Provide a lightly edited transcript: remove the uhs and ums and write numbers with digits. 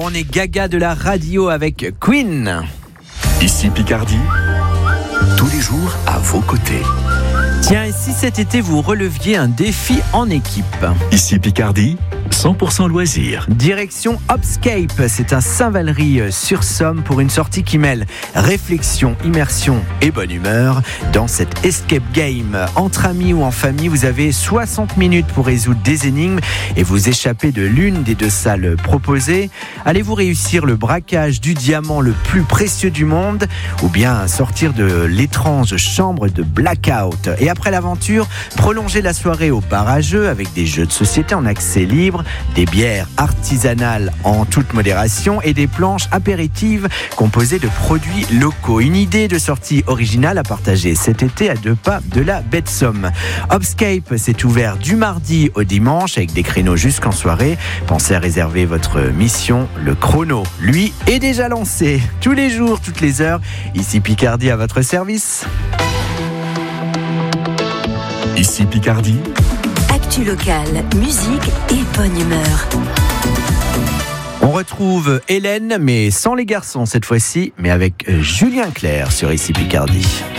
On est gaga de la radio avec Queen. Ici Picardie, tous les jours à vos côtés. Tiens, et si cet été vous releviez un défi en équipe? Ici Picardie, 100% loisirs. Direction Upscape, c'est à Saint-Valery-sur-Somme pour une sortie qui mêle réflexion, immersion et bonne humeur. Dans cette escape game, entre amis ou en famille, vous avez 60 minutes pour résoudre des énigmes et vous échapper de l'une des deux salles proposées. Allez-vous réussir le braquage du diamant le plus précieux du monde ou bien sortir de l'étrange chambre de blackout? Et après l'aventure, prolongez la soirée au bar à jeux avec des jeux de société en accès libre, des bières artisanales en toute modération et des planches apéritives composées de produits locaux. Une idée de sortie originale à partager cet été à 2 pas de la baie de Somme. Upscape, c'est ouvert du mardi au dimanche avec des créneaux jusqu'en soirée. Pensez à réserver votre mission. Le chrono, lui, est déjà lancé. Tous les jours, toutes les heures. Ici Picardie à votre service. Ici Picardie. Actu locale, musique et bonne humeur. On retrouve Hélène, mais sans les garçons cette fois-ci, mais avec Julien Clerc sur Ici Picardie.